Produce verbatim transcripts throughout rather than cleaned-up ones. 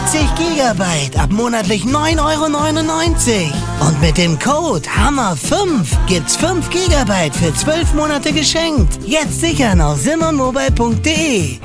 vierzig Gigabyte ab monatlich neun Euro neunundneunzig. Und mit dem Code Hammer fünf gibt's fünf Gigabyte für zwölf Monate geschenkt. Jetzt sichern auf simmermobile punkt de.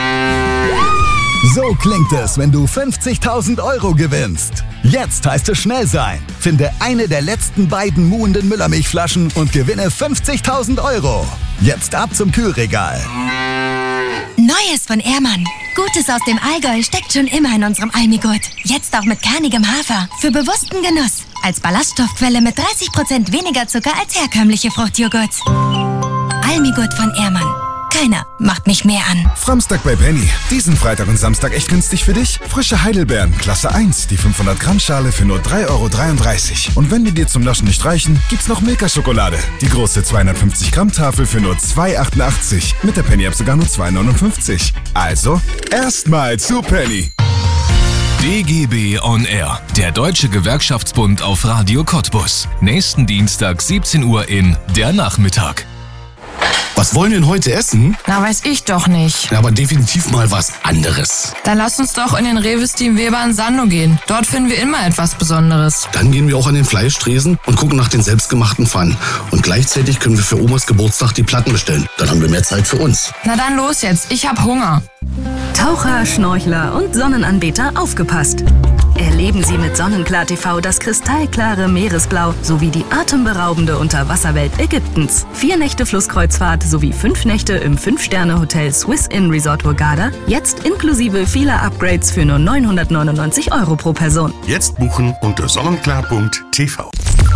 So klingt es, wenn du fünfzigtausend Euro gewinnst. Jetzt heißt es schnell sein. Finde eine der letzten beiden muhenden Müllermilchflaschen und gewinne fünfzigtausend Euro. Jetzt ab zum Kühlregal. Neues von Ehrmann. Gutes aus dem Allgäu steckt schon immer in unserem Almigurt. Jetzt auch mit kernigem Hafer. Für bewussten Genuss. Als Ballaststoffquelle mit dreißig Prozent weniger Zucker als herkömmliche Fruchtjoghurt. Almigurt von Ehrmann. Keiner macht mich mehr an. Framstag bei Penny. Diesen Freitag und Samstag echt günstig für dich? Frische Heidelbeeren, Klasse eins, die fünfhundert Gramm Schale für nur drei Euro dreiunddreißig. Und wenn die dir zum Naschen nicht reichen, gibt's noch Milka-Schokolade. Die große zweihundertfünfzig Gramm Tafel für nur zwei Euro achtundachtzig. Mit der Penny-App sogar nur zwei Euro neunundfünfzig. Also, erstmal zu Penny. D G B on Air, der Deutsche Gewerkschaftsbund auf Radio Cottbus. Nächsten Dienstag siebzehn Uhr in Der Nachmittag. Was wollen wir denn heute essen? Na, weiß ich doch nicht. Ja, aber definitiv mal was anderes. Dann lass uns doch in den Rewe Team Weber in Sando gehen. Dort finden wir immer etwas Besonderes. Dann gehen wir auch an den Fleischtresen und gucken nach den selbstgemachten Pfannen. Und gleichzeitig können wir für Omas Geburtstag die Platten bestellen. Dann haben wir mehr Zeit für uns. Na dann los jetzt, ich hab Hunger. Taucher, Schnorchler und Sonnenanbeter, aufgepasst! Erleben Sie mit Sonnenklar T V das kristallklare Meeresblau sowie die atemberaubende Unterwasserwelt Ägyptens. Vier Nächte Flusskreuzfahrt sowie fünf Nächte im fünf-Sterne-Hotel Swiss Inn Resort Hurghada. Jetzt inklusive vieler Upgrades für nur neunhundertneunundneunzig Euro pro Person. Jetzt buchen unter sonnenklar punkt t v.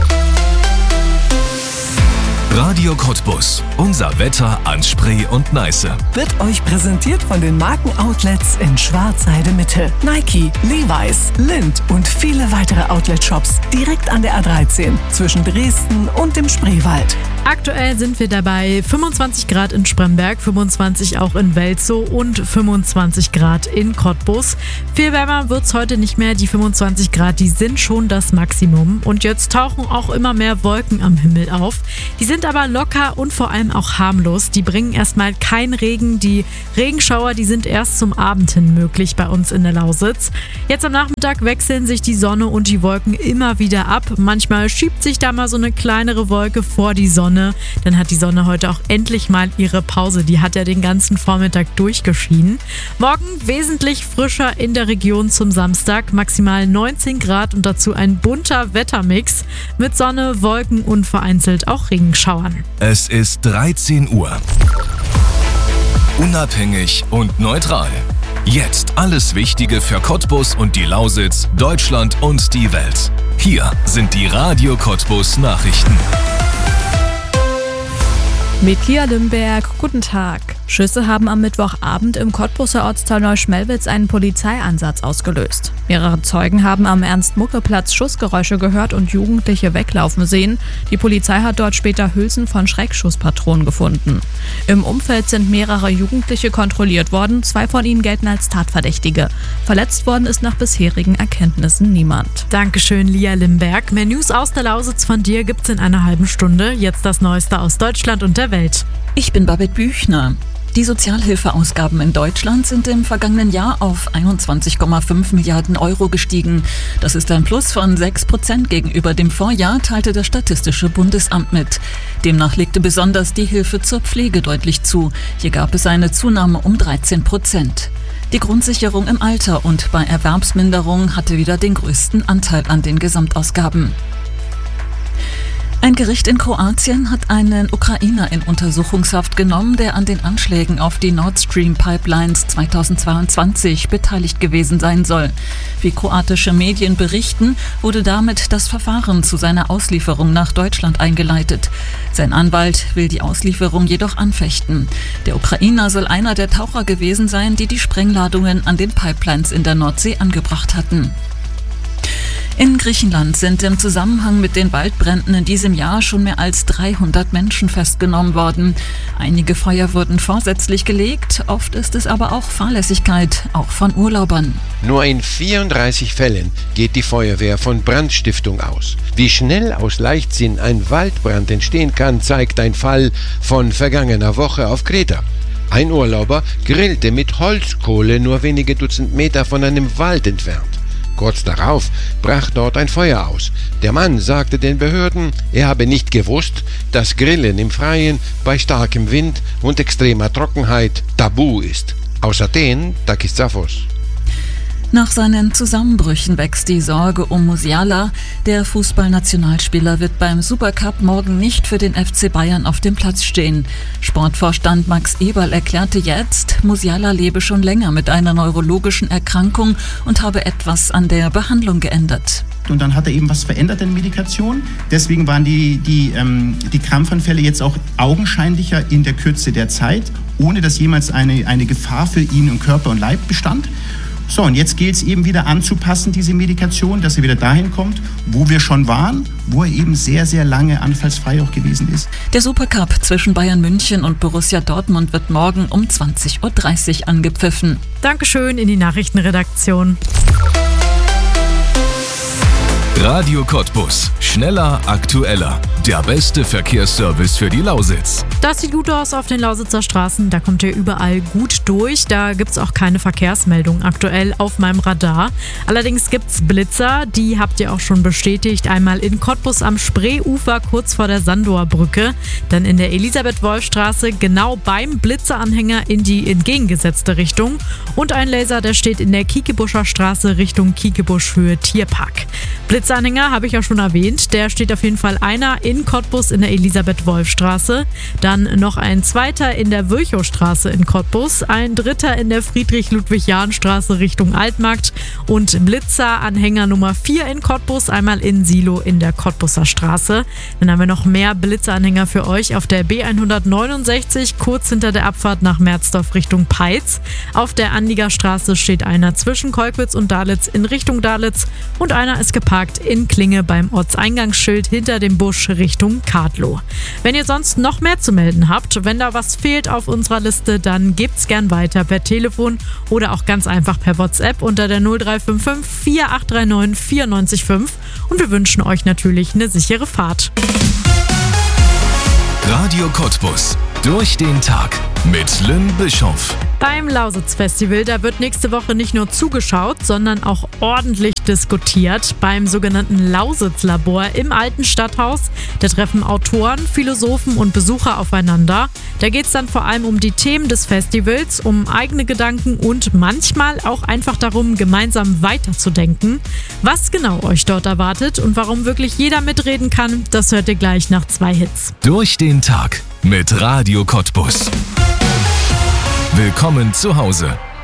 Radio Cottbus. Unser Wetter an Spree und Neiße. Wird euch präsentiert von den Markenoutlets in Schwarzheide Mitte. Nike, Levi's, Lindt und viele weitere Outlet-Shops direkt an der A dreizehn zwischen Dresden und dem Spreewald. Aktuell sind wir dabei fünfundzwanzig Grad in Spremberg, fünfundzwanzig auch in Welzow und fünfundzwanzig Grad in Cottbus. Viel wärmer wird's heute nicht mehr. Die fünfundzwanzig Grad, die sind schon das Maximum. Und jetzt tauchen auch immer mehr Wolken am Himmel auf. Die sind aber locker und vor allem auch harmlos. Die bringen erstmal keinen Regen. Die Regenschauer, die sind erst zum Abend hin möglich bei uns in der Lausitz. Jetzt am Nachmittag wechseln sich die Sonne und die Wolken immer wieder ab. Manchmal schiebt sich da mal so eine kleinere Wolke vor die Sonne. Dann hat die Sonne heute auch endlich mal ihre Pause. Die hat ja den ganzen Vormittag durchgeschienen. Morgen wesentlich frischer in der Region zum Samstag. Maximal neunzehn Grad und dazu ein bunter Wettermix mit Sonne, Wolken und vereinzelt auch Regenschauern. Es ist dreizehn Uhr. Unabhängig und neutral. Jetzt alles Wichtige für Cottbus und die Lausitz, Deutschland und die Welt. Hier sind die Radio Cottbus Nachrichten. Mit Kia Limberg, guten Tag. Schüsse haben am Mittwochabend im Cottbuser Ortsteil Neuschmelwitz einen Polizeieinsatz ausgelöst. Mehrere Zeugen haben am Ernst-Mucke-Platz Schussgeräusche gehört und Jugendliche weglaufen sehen. Die Polizei hat dort später Hülsen von Schreckschusspatronen gefunden. Im Umfeld sind mehrere Jugendliche kontrolliert worden, zwei von ihnen gelten als Tatverdächtige. Verletzt worden ist nach bisherigen Erkenntnissen niemand. Dankeschön, Lia Limberg. Mehr News aus der Lausitz von dir gibt's in einer halben Stunde. Jetzt das Neueste aus Deutschland und der Welt. Ich bin Babette Büchner. Die Sozialhilfeausgaben in Deutschland sind im vergangenen Jahr auf einundzwanzig Komma fünf Milliarden Euro gestiegen. Das ist ein Plus von sechs Prozent gegenüber dem Vorjahr, teilte das Statistische Bundesamt mit. Demnach legte besonders die Hilfe zur Pflege deutlich zu. Hier gab es eine Zunahme um dreizehn Prozent. Die Grundsicherung im Alter und bei Erwerbsminderung hatte wieder den größten Anteil an den Gesamtausgaben. Ein Gericht in Kroatien hat einen Ukrainer in Untersuchungshaft genommen, der an den Anschlägen auf die Nord Stream Pipelines zweitausendzweiundzwanzig beteiligt gewesen sein soll. Wie kroatische Medien berichten, wurde damit das Verfahren zu seiner Auslieferung nach Deutschland eingeleitet. Sein Anwalt will die Auslieferung jedoch anfechten. Der Ukrainer soll einer der Taucher gewesen sein, die die Sprengladungen an den Pipelines in der Nordsee angebracht hatten. In Griechenland sind im Zusammenhang mit den Waldbränden in diesem Jahr schon mehr als dreihundert Menschen festgenommen worden. Einige Feuer wurden vorsätzlich gelegt, oft ist es aber auch Fahrlässigkeit, auch von Urlaubern. Nur in vierunddreißig Fällen geht die Feuerwehr von Brandstiftung aus. Wie schnell aus Leichtsinn ein Waldbrand entstehen kann, zeigt ein Fall von vergangener Woche auf Kreta. Ein Urlauber grillte mit Holzkohle nur wenige Dutzend Meter von einem Wald entfernt. Kurz darauf brach dort ein Feuer aus. Der Mann sagte den Behörden, er habe nicht gewusst, dass Grillen im Freien bei starkem Wind und extremer Trockenheit tabu ist. Aus Athen, Takis Zaphos. Nach seinen Zusammenbrüchen wächst die Sorge um Musiala. Der Fußballnationalspieler wird beim Supercup morgen nicht für den F C Bayern auf dem Platz stehen. Sportvorstand Max Eberl erklärte jetzt, Musiala lebe schon länger mit einer neurologischen Erkrankung und habe etwas an der Behandlung geändert. Und dann hat er eben was verändert in der Medikation. Deswegen waren die, die, ähm, die Krampfanfälle jetzt auch augenscheinlicher in der Kürze der Zeit, ohne dass jemals eine, eine Gefahr für ihn im Körper und Leib bestand. So, und jetzt gilt es eben wieder anzupassen, diese Medikation, dass er wieder dahin kommt, wo wir schon waren, wo er eben sehr, sehr lange anfallsfrei auch gewesen ist. Der Supercup zwischen Bayern München und Borussia Dortmund wird morgen um zwanzig Uhr dreißig angepfiffen. Dankeschön in die Nachrichtenredaktion. Radio Cottbus. Schneller, aktueller. Der beste Verkehrsservice für die Lausitz. Das sieht gut aus auf den Lausitzer Straßen. Da kommt ihr überall gut durch. Da gibt es auch keine Verkehrsmeldung aktuell auf meinem Radar. Allerdings gibt es Blitzer. Die habt ihr auch schon bestätigt. Einmal in Cottbus am Spreeufer kurz vor der Sandower Brücke. Dann in der Elisabeth-Wolf-Straße genau beim Blitzeranhänger in die entgegengesetzte Richtung. Und ein Laser, der steht in der Kiekebuscher Straße Richtung Kiekebusch Höhe Tierpark. Blitzeranhänger habe ich ja schon erwähnt. Der steht auf jeden Fall einer in Cottbus in der Elisabeth-Wolf-Straße. Dann noch ein zweiter in der Virchowstraße in Cottbus. Ein dritter in der Friedrich-Ludwig-Jahn-Straße Richtung Altmarkt. Und Blitzeranhänger Nummer vier in Cottbus. Einmal in Silo in der Cottbuser Straße. Dann haben wir noch mehr Blitzeranhänger für euch auf der B hundertneunundsechzig, kurz hinter der Abfahrt nach Merzdorf Richtung Peitz. Auf der Anlieger Straße steht einer zwischen Kolkwitz und Dalitz in Richtung Dalitz. Und einer ist geparkt in Klinge beim Ortseingangsschild hinter dem Busch Richtung Kadlow. Wenn ihr sonst noch mehr zu melden habt, wenn da was fehlt auf unserer Liste, dann gebt's gern weiter per Telefon oder auch ganz einfach per WhatsApp unter der null drei fünf fünf vier acht drei neun vier neun fünf und wir wünschen euch natürlich eine sichere Fahrt. Radio Cottbus. Durch den Tag mit Lynn Bischoff. Beim Lausitz-Festival, da wird nächste Woche nicht nur zugeschaut, sondern auch ordentlich diskutiert. Beim sogenannten Lausitz-Labor im Alten Stadthaus, da treffen Autoren, Philosophen und Besucher aufeinander. Da geht es dann vor allem um die Themen des Festivals, um eigene Gedanken und manchmal auch einfach darum, gemeinsam weiterzudenken. Was genau euch dort erwartet und warum wirklich jeder mitreden kann, das hört ihr gleich nach zwei Hits. Durch den Tag mit Radio Cottbus. Willkommen zu Hause.